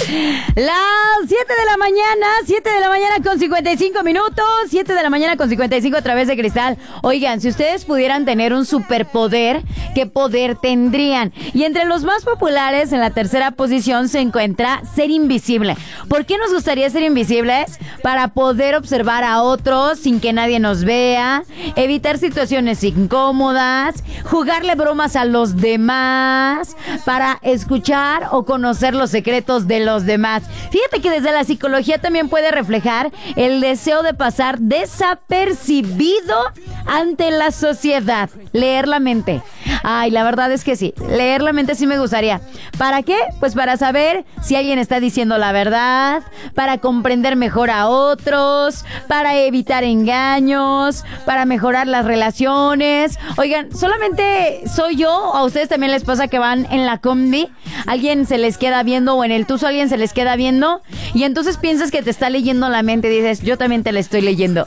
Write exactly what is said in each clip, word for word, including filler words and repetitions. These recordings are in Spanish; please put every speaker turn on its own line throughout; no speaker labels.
Las siete de la mañana, siete de la mañana con cincuenta y cinco minutos, siete de la mañana con cincuenta y cinco a través de Cristal. Oigan, si ustedes pudieran tener un superpoder, ¿qué poder tendrían? Y entre los más populares, en la tercera posición, se encuentra ser invisible. ¿Por qué nos gustaría ser invisibles? Para poder observar a otros sin que nadie nos vea, evitar situaciones incómodas, jugarle bromas a los demás, para escuchar o conocer los secretos de los demás. Fíjate que desde la psicología también puede reflejar el deseo de pasar desapercibido ante la sociedad. Leer la mente. Ay, la verdad es que sí, leer la mente sí me gustaría. ¿Para qué? Pues para saber si alguien está diciendo la verdad, para comprender mejor a otros, para evitar engaños, para mejorar las relaciones. Oigan, ¿solamente soy yo o a ustedes también les pasa que van en la combi? Alguien se les queda viendo o en el tuzo alguien se les queda viendo y entonces piensas que te está leyendo la mente y dices, yo también te la estoy leyendo.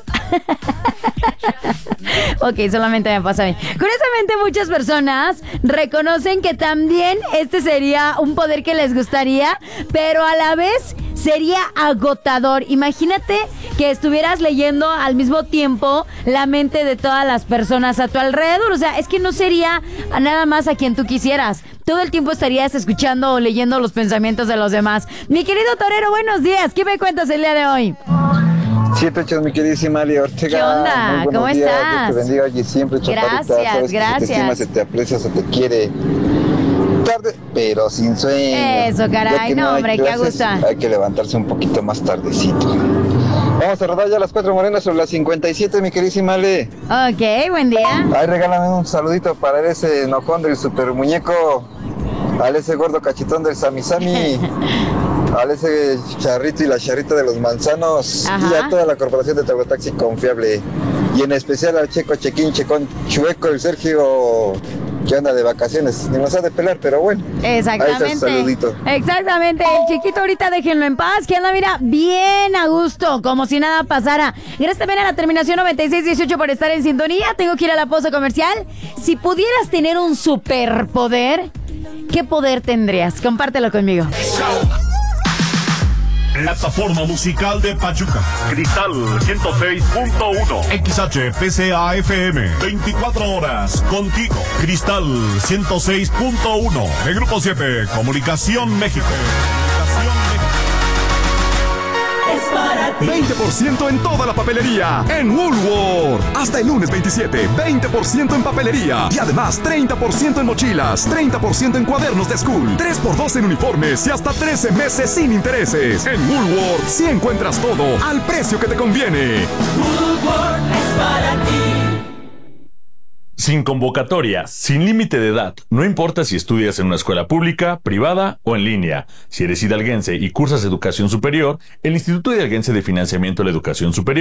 Ok, solamente me pasa a mí. Curiosamente, muchas personas reconocen que también este sería un poder que les gustaría, pero a la vez sería agotador. Imagínate que estuvieras leyendo al mismo tiempo la mente de todas las personas a tu alrededor. O sea, es que no sería nada más a quien tú quisieras. Todo el tiempo estarías escuchando o leyendo los pensamientos de los demás. Mi querido torero, buenos días. ¿Qué me cuentas el día de hoy?
Siete hechos, mi queridísima Ali Ortega.
¿Qué onda? ¿Cómo
días.
estás?
Dios te bendiga allí siempre, chaparrita.
Gracias,
Sabes
gracias.
Que se te estima, se te aprecia, se te quiere. Tarde, pero sin sueño.
Eso, caray, no,
no
hombre, qué gusto.
Hay que levantarse un poquito más tardecito. Vamos a rodar ya las cuatro morenas sobre las cincuenta y siete, mi queridísima Ale.
Ok, buen día.
Ay, regálame un saludito para ese enojón del super muñeco, al ese gordo cachetón del Sami Sami, al ese charrito y la charrita de los manzanos. Ajá. Y a toda la corporación de Taxi Confiable. Y en especial al Checo Chequín Checón Chueco, el Sergio, que anda de vacaciones. Ni nos ha de pelar, pero bueno.
Exactamente.
Ahí está el saludito.
Exactamente. El chiquito ahorita déjenlo en paz, que anda, mira, bien a gusto, como si nada pasara. Gracias también a la terminación noventa y seis dieciocho por estar en sintonía. Tengo que ir a la pausa comercial. Si pudieras tener un superpoder, ¿qué poder tendrías? Compártelo conmigo.
Plataforma musical de Pachuca. Cristal ciento seis punto uno. X H P C A F M. veinticuatro horas contigo. Cristal ciento seis punto uno. De Grupo siete. Comunicación México.
veinte por ciento en toda la papelería en Woolworth. Hasta el lunes veintisiete, veinte por ciento en papelería. Y además treinta por ciento en mochilas, treinta por ciento en cuadernos de school, tres por dos en uniformes y hasta trece meses sin intereses. En Woolworth sí encuentras todo al precio que te conviene.
Woolworth es para ti.
Sin convocatoria, sin límite de edad, no importa si estudias en una escuela pública, privada o en línea. Si eres hidalguense y cursas educación superior, el Instituto Hidalguense de Financiamiento de la Educación Superior